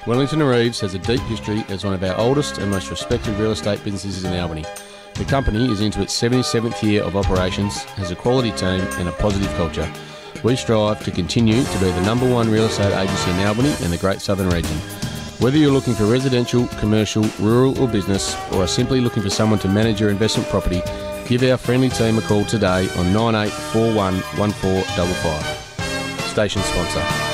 Wellington & Reeves has a deep history as one of our oldest and most respected real estate businesses in Albany. The company is into its 77th year of operations, has a quality team and a positive culture. We strive to continue to be the #1 real estate agency in Albany and the Great Southern region. Whether you're looking for residential, commercial, rural or business, or are simply looking for someone to manage your investment property, give our friendly team a call today on 9841 1455. Station sponsor.